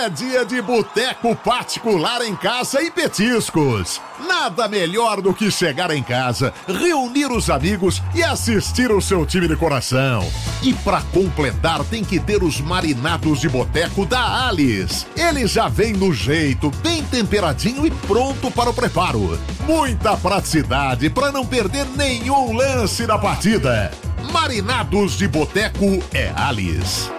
É dia de boteco particular em casa e petiscos. Nada melhor do que chegar em casa, reunir os amigos e assistir o seu time de coração. E pra completar tem que ter os marinados de boteco da Alice. Ele já vem no jeito, bem temperadinho e pronto para o preparo. Muita praticidade para não perder nenhum lance da partida. Marinados de boteco é Alice.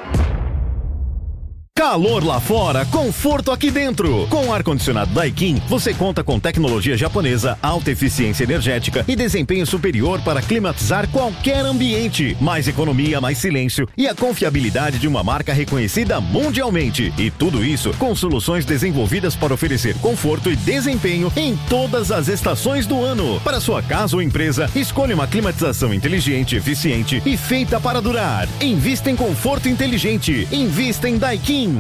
Calor lá fora, conforto aqui dentro. Com o ar-condicionado Daikin, você conta com tecnologia japonesa, alta eficiência energética e desempenho superior para climatizar qualquer ambiente. Mais economia, mais silêncio e a confiabilidade de uma marca reconhecida mundialmente. E tudo isso com soluções desenvolvidas para oferecer conforto e desempenho em todas as estações do ano. Para sua casa ou empresa, escolha uma climatização inteligente, eficiente e feita para durar. Invista em conforto inteligente. Invista em Daikin.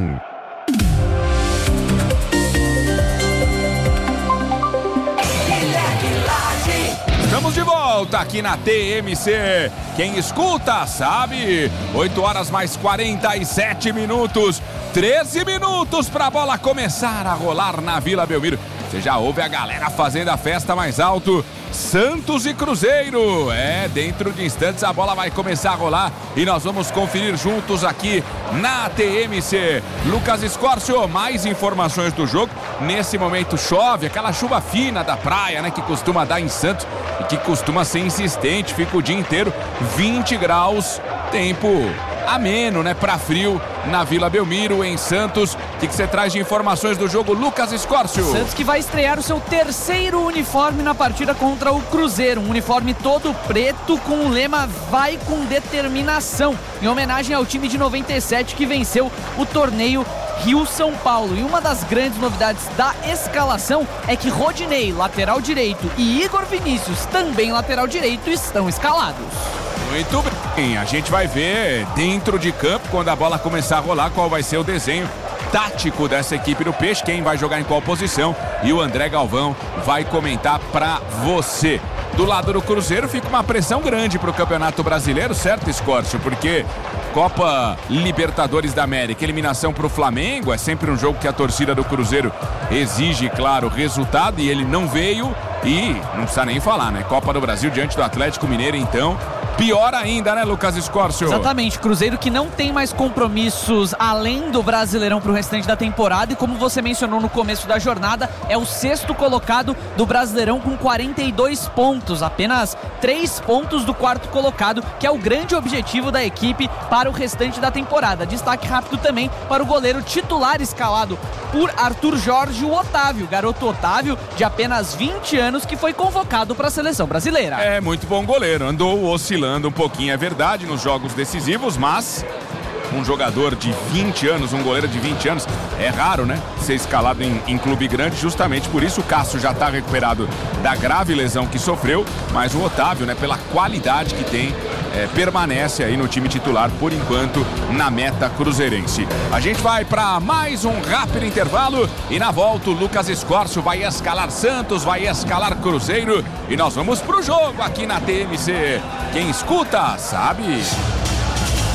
Estamos de volta aqui na TMC. Quem escuta sabe. 8 horas mais 47 minutos. 13 minutos para a bola começar a rolar na Vila Belmiro. Você já ouve a galera fazendo a festa mais alto. Santos e Cruzeiro. Dentro de instantes a bola vai começar a rolar e nós vamos conferir juntos aqui na TMC. Lucas Escorcio, mais informações do jogo. Nesse momento chove, aquela chuva fina da praia, né, que costuma dar em Santos e que costuma ser insistente, fica o dia inteiro. 20 graus, tempo ameno, né, pra frio na Vila Belmiro, em Santos. O que você traz de informações do jogo, Lucas Escorcio? Santos que vai estrear o seu terceiro uniforme na partida contra o Cruzeiro. Um uniforme todo preto com o lema Vai com Determinação, em homenagem ao time de 97 que venceu o torneio Rio-São Paulo. E uma das grandes novidades da escalação é que Rodinei, lateral direito, e Igor Vinícius, também lateral direito, estão escalados. Muito bem, a gente vai ver dentro de campo, quando a bola começar a rolar, qual vai ser o desenho tático dessa equipe do Peixe, quem vai jogar em qual posição, e o André Galvão vai comentar pra você. Do lado do Cruzeiro fica uma pressão grande pro Campeonato Brasileiro, certo, Escorcio? Porque Copa Libertadores da América, eliminação pro Flamengo, é sempre um jogo que a torcida do Cruzeiro exige, claro, resultado, e ele não veio, e não precisa nem falar, né? Copa do Brasil diante do Atlético Mineiro, então pior ainda, né, Lucas Escorcio? Exatamente, Cruzeiro que não tem mais compromissos além do Brasileirão para o restante da temporada, e como você mencionou no começo da jornada, é o sexto colocado do Brasileirão com 42 pontos, apenas 3 pontos do quarto colocado, que é o grande objetivo da equipe para o restante da temporada. Destaque rápido também para o goleiro titular escalado por Arthur Jorge, o Otávio, garoto Otávio, de apenas 20 anos, que foi convocado para a seleção brasileira. É muito bom goleiro, andou oscilando um pouquinho, é verdade, nos jogos decisivos, mas um jogador de 20 anos, um goleiro de 20 anos, é raro, né, ser escalado em clube grande. Justamente por isso o Cássio já está recuperado da grave lesão que sofreu, mas o Otávio, né, pela qualidade que tem, permanece aí no time titular por enquanto na meta cruzeirense. A gente vai para mais um rápido intervalo e na volta o Lucas Escorcio vai escalar Santos, vai escalar Cruzeiro e nós vamos pro jogo aqui na TMC. Quem escuta sabe.